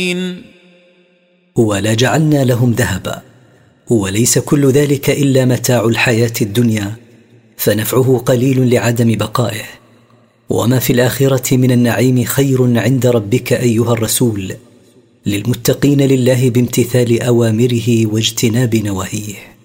ولا جعلنا لهم ذهبا، وليس كل ذلك إلا متاع الحياة الدنيا، فنفعه قليل لعدم بقائه، وما في الآخرة من النعيم خير عند ربك أيها الرسول للمتقين لله بامتثال أوامره واجتناب نواهيه.